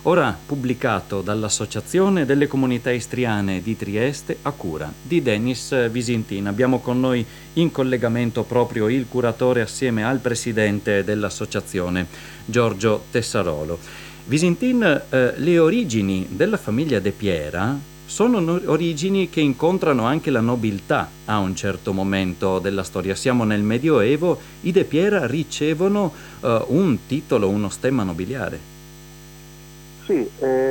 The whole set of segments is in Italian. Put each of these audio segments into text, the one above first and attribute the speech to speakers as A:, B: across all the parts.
A: ora pubblicato dall'Associazione delle Comunità Istriane di Trieste a cura di Denis Visintin. Abbiamo con noi in collegamento proprio il curatore assieme al presidente dell'associazione, Giorgio Tessarolo. Visintin, le origini della famiglia De Piera sono origini che incontrano anche la nobiltà a un certo momento della storia. Siamo nel Medioevo, i De Piera ricevono un titolo, uno stemma nobiliare.
B: Sì,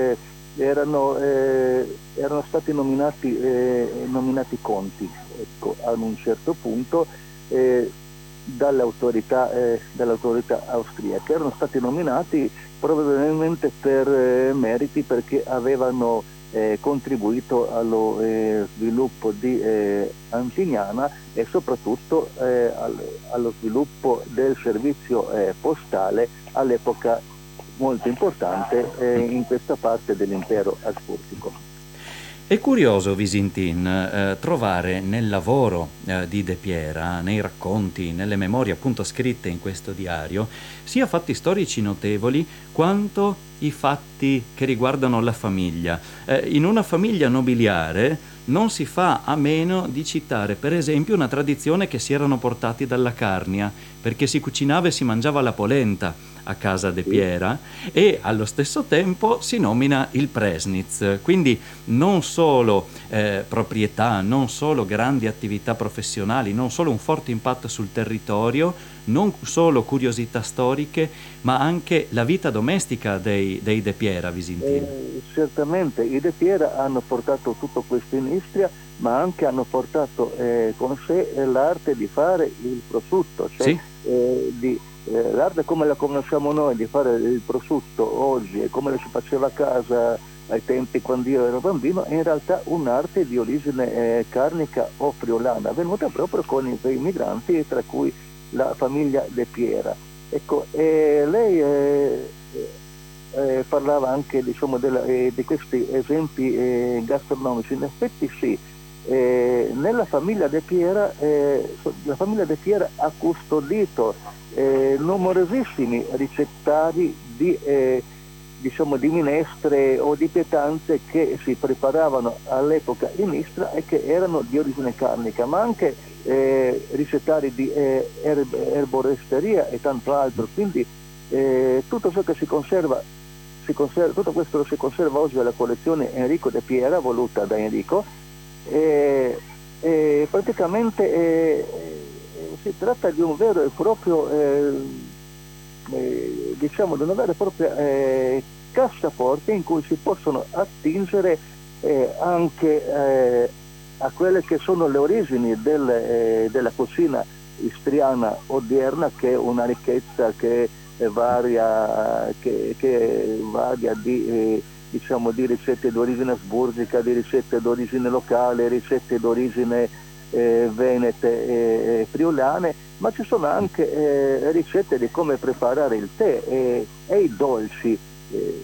B: erano stati nominati conti, ecco, ad un certo punto dall'autorità austriaca. Erano stati nominati probabilmente per meriti, perché avevano contribuito allo sviluppo di Antignana e soprattutto allo sviluppo del servizio postale, all'epoca molto importante in questa parte dell'impero asburgico.
A: È curioso, Visintin, trovare nel lavoro di De Piera, nei racconti, nelle memorie appunto scritte in questo diario, sia fatti storici notevoli quanto i fatti che riguardano la famiglia. In una famiglia nobiliare non si fa a meno di citare, per esempio, una tradizione che si erano portati dalla Carnia, perché si cucinava e si mangiava la polenta a casa De Piera, e allo stesso tempo si nomina il Presnitz, quindi non solo proprietà, non solo grandi attività professionali, non solo un forte impatto sul territorio, non solo curiosità storiche, ma anche la vita domestica dei De Piera, Visintin.
B: Certamente i De Piera hanno portato tutto questo in Istria, ma anche hanno portato con sé l'arte di fare il prosciutto, cioè
A: Sì.
B: l'arte come la conosciamo noi di fare il prosciutto oggi e come lo si faceva a casa ai tempi quando io ero bambino, è in realtà un'arte di origine carnica o friulana, venuta proprio con i migranti, tra cui la famiglia De Piera. Ecco, lei parlava anche, diciamo, di questi esempi gastronomici. In effetti sì, nella famiglia De Piera, la famiglia De Piera ha custodito numerosissimi ricettari diciamo di minestre o di pietanze che si preparavano all'epoca in Istria e che erano di origine carnica, ma anche ricettari di erboresteria e tanto altro. Quindi tutto ciò che si conserva, tutto questo si conserva oggi alla collezione Enrico De Piera, voluta da Enrico, e praticamente si tratta di un vero e proprio diciamo di una vera e propria cassaforte in cui si possono attingere anche a quelle che sono le origini della cucina istriana odierna, che è una ricchezza che varia di diciamo di ricette d'origine asburgica, di ricette d'origine locale, ricette d'origine venete e friulane, ma ci sono anche ricette di come preparare il tè e i dolci.